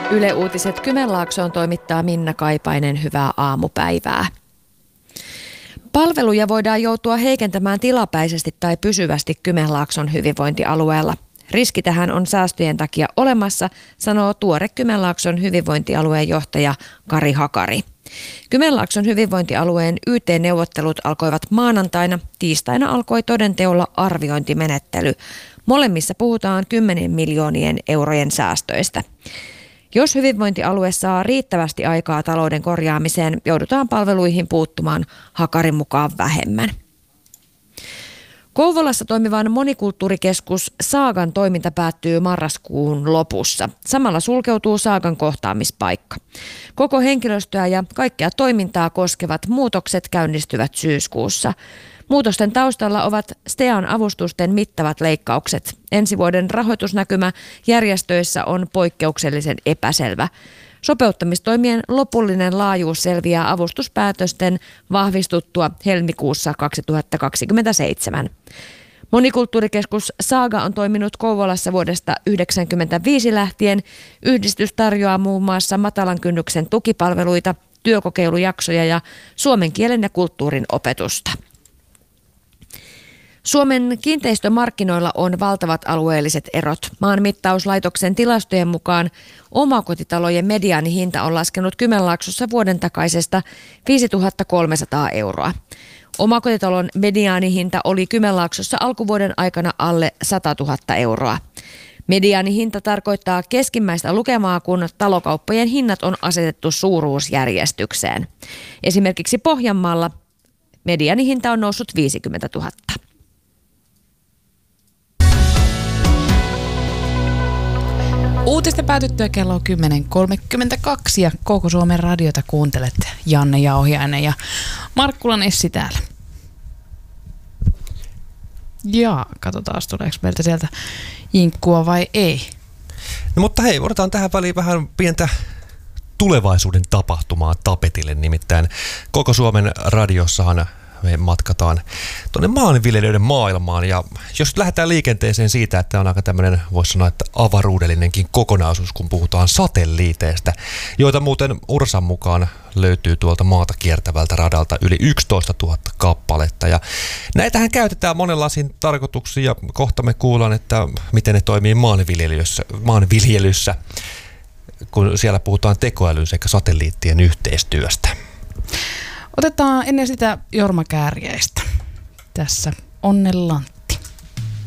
Yle Uutiset Kymenlaaksoon toimittaa Minna Kaipainen. Hyvää aamupäivää. Palveluja voidaan joutua heikentämään tilapäisesti tai pysyvästi Kymenlaakson hyvinvointialueella. Riski tähän on säästöjen takia olemassa, sanoo tuore Kymenlaakson hyvinvointialueen johtaja Kari Hakari. Kymenlaakson hyvinvointialueen YT-neuvottelut alkoivat maanantaina. Tiistaina alkoi todenteolla arviointimenettely. Molemmissa puhutaan 10 miljoonien eurojen säästöistä. Jos hyvinvointialue saa riittävästi aikaa talouden korjaamiseen, joudutaan palveluihin puuttumaan Hakarin mukaan vähemmän. Kouvolassa toimivan monikulttuurikeskus Saagan toiminta päättyy marraskuun lopussa. Samalla sulkeutuu Saagan kohtaamispaikka. Koko henkilöstöä ja kaikkea toimintaa koskevat muutokset käynnistyvät syyskuussa. Muutosten taustalla ovat STEAn avustusten mittavat leikkaukset. Ensi vuoden rahoitusnäkymä järjestöissä on poikkeuksellisen epäselvä. Sopeuttamistoimien lopullinen laajuus selviää avustuspäätösten vahvistuttua helmikuussa 2027. Monikulttuurikeskus Saaga on toiminut Kouvolassa vuodesta 1995 lähtien. Yhdistys tarjoaa muun muassa matalan kynnyksen tukipalveluita, työkokeilujaksoja ja suomen kielen ja kulttuurin opetusta. Suomen kiinteistömarkkinoilla on valtavat alueelliset erot. Maanmittauslaitoksen tilastojen mukaan omakotitalojen mediaanihinta on laskenut Kymenlaaksossa vuoden takaisesta 5 300 euroa. Omakotitalon mediaanihinta oli Kymenlaaksossa alkuvuoden aikana alle 100 000 euroa. Mediaanihinta tarkoittaa keskimmäistä lukemaa, kun talokauppojen hinnat on asetettu suuruusjärjestykseen. Esimerkiksi Pohjanmaalla mediaanihinta on noussut 50 000. Uutisten päätyttyä kello on 10.32 ja koko Suomen radiota kuuntelet. Janne Jauhiainen ja Markkulan Essi täällä. Ja katsotaan, tuleeko meiltä sieltä jinkkua vai ei. No mutta hei, odotetaan tähän väliin vähän pientä tulevaisuuden tapahtumaa tapetille. Nimittäin koko Suomen radiossahan me matkataan tuonne maanviljelijöiden maailmaan, ja jos lähdetään liikenteeseen siitä, että on aika tämmöinen, voisi sanoa, että avaruudellinenkin kokonaisuus, kun puhutaan satelliiteista, joita muuten Ursan mukaan löytyy tuolta maata kiertävältä radalta yli 11 000 kappaletta, ja näitähän käytetään monenlaisiin tarkoituksiin, ja kohta me kuullaan, että miten ne toimii maanviljelyssä, kun siellä puhutaan tekoälyn sekä satelliittien yhteistyöstä. Otetaan ennen sitä Jorma Kääriäistä. Tässä Onnenlantti.